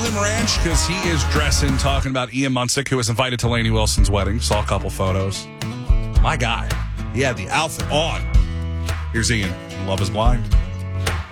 Flame Ranch because he is dressing, talking about Ian Munsick, who was invited to Lainey Wilson's wedding. Saw a couple photos. My guy. He had the outfit on. Here's Ian. Love is Blind.